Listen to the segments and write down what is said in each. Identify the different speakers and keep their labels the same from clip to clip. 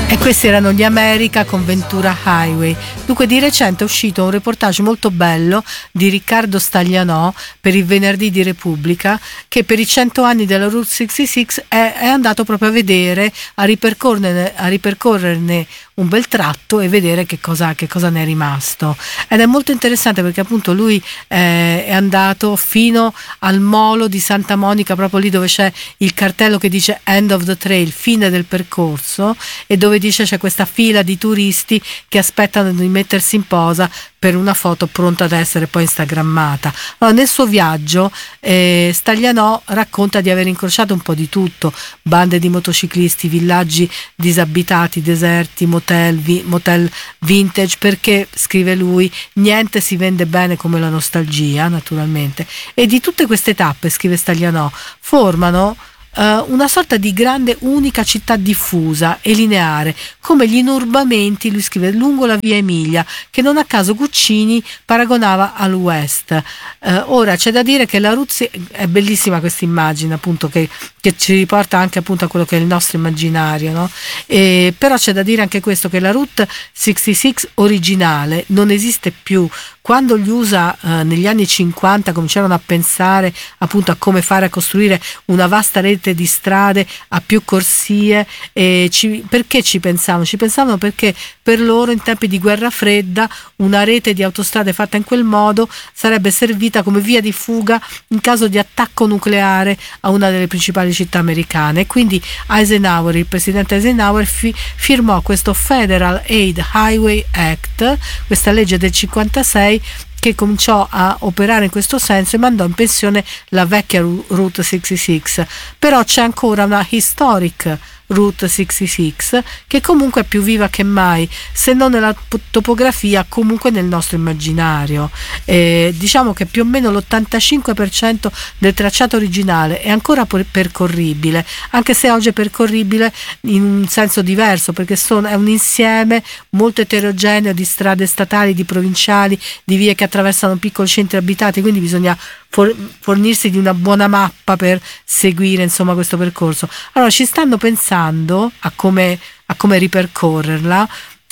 Speaker 1: E questi erano gli America con Ventura Highway. Dunque di recente è uscito un reportage molto bello di Riccardo Staglianò per il Venerdì di Repubblica, che per i 100 anni della Route 66 è andato proprio a vedere, a ripercorrerne un bel tratto e vedere che cosa ne è rimasto. Ed è molto interessante perché appunto lui è andato fino al molo di Santa Monica, proprio lì dove c'è il cartello che dice End of the Trail, fine del percorso, e dove dice c'è questa fila di turisti che aspettano di mettersi in posa per una foto pronta ad essere poi instagrammata. Allora, nel suo viaggio Staglianò racconta di aver incrociato un po' di tutto: bande di motociclisti, villaggi disabitati, deserti, motel vintage, perché, scrive lui, niente si vende bene come la nostalgia, naturalmente. E di tutte queste tappe, scrive Staglianò, formano una sorta di grande unica città diffusa e lineare, come gli inurbamenti, lui scrive, lungo la via Emilia, che non a caso Guccini paragonava al West. Ora c'è da dire che la Route è bellissima questa immagine, appunto, che ci riporta anche appunto a quello che è il nostro immaginario, no? Però c'è da dire anche questo, che la Route 66 originale non esiste più. Quando gli USA negli anni 50 cominciarono a pensare appunto a come fare a costruire una vasta rete di strade a più corsie, perché ci pensavano? Ci pensavano perché per loro in tempi di guerra fredda una rete di autostrade fatta in quel modo sarebbe servita come via di fuga in caso di attacco nucleare a una delle principali città americane. E quindi il presidente Eisenhower firmò questo Federal Aid Highway Act, questa legge del 56, che cominciò a operare in questo senso e mandò in pensione la vecchia Route 66. Però c'è ancora una historic Route 66 che comunque è più viva che mai, se non nella topografia, comunque nel nostro immaginario. Diciamo che più o meno l'85% del tracciato originale è ancora percorribile, anche se oggi è percorribile in un senso diverso, perché è un insieme molto eterogeneo di strade statali, di provinciali, di vie che attraversano piccoli centri abitati, quindi bisogna fornirsi di una buona mappa per seguire, insomma, questo percorso. Allora ci stanno pensando a come ripercorrerla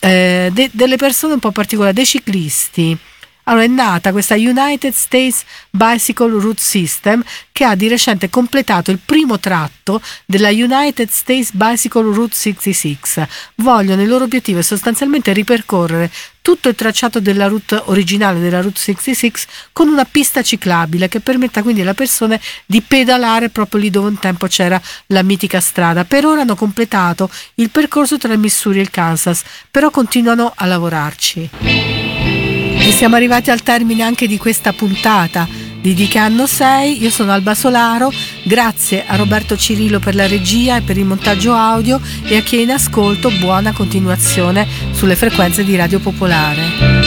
Speaker 1: delle persone un po' particolari, dei ciclisti. Allora è nata questa United States Bicycle Route System, che ha di recente completato il primo tratto della United States Bicycle Route 66. Il loro obiettivo è sostanzialmente ripercorrere tutto il tracciato della route originale della Route 66 con una pista ciclabile che permetta quindi alle persone di pedalare proprio lì dove un tempo c'era la mitica strada. Per ora hanno completato il percorso tra il Missouri e il Kansas, però continuano a lavorarci. E siamo arrivati al termine anche di questa puntata di Che anno sei? Io sono Alba Solaro, grazie a Roberto Cirillo per la regia e per il montaggio audio, e a chi è in ascolto buona continuazione sulle frequenze di Radio Popolare.